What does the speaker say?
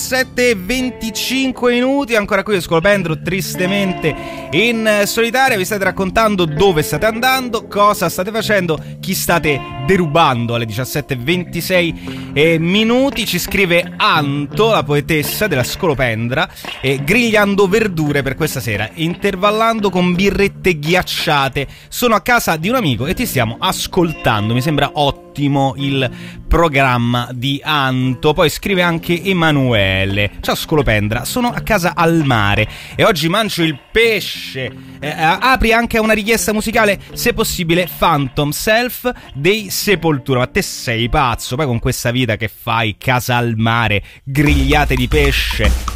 17:25, ancora qui a Scolopendro, tristemente in solitaria. Vi state raccontando dove state andando, cosa state facendo, chi state derubando alle 17:26 minuti. Ci scrive Anto, la poetessa della Scolopendra, grigliando verdure per questa sera, intervallando con birrette ghiacciate. Sono a casa di un amico e ti stiamo ascoltando. Mi sembra ottimo il programma di Anto. Poi scrive anche Emanuele: ciao Scolopendra, sono a casa al mare e oggi mangio il pesce. Apri anche a una richiesta musicale, se possibile Phantom Self dei Sepoltura. Ma te sei pazzo? Poi con questa vita che fai, casa al mare, grigliate di pesce,